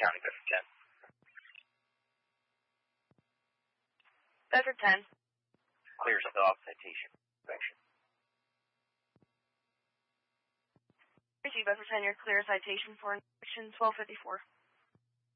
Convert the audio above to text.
County, Bedford 10. Bedford 10. Clears off citation. Inspection. Receive Bedford 10, your clear citation for inspection 1254.